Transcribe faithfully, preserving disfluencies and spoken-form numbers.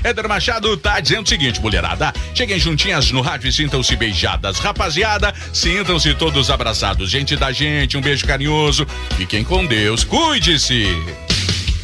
Éder Machado tá dizendo o seguinte, mulherada, cheguem juntinhas no rádio e sintam-se beijadas. Rapaziada, sintam-se todos abraçados. Gente da gente, um beijo carinhoso. Fiquem com Deus, cuide-se.